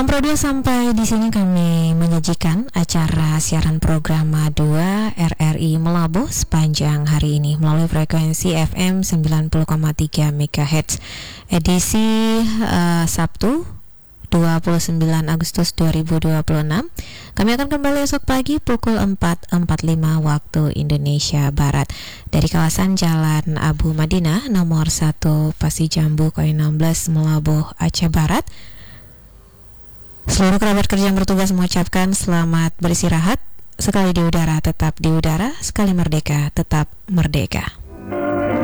6 sampai di sini kami menyajikan acara siaran program Madua RRI Melabuh sepanjang hari ini melalui frekuensi FM 90,3 MHz edisi Sabtu 29 Agustus 2026. Kami akan kembali esok pagi pukul 4.45 waktu Indonesia Barat dari kawasan Jalan Abu Madinah nomor 1 Pasi Jambu Koin 16 Melabuh Aceh Barat. Seluruh kerabat kerja yang bertugas mengucapkan selamat beristirahat. Sekali di udara tetap di udara, sekali merdeka tetap merdeka.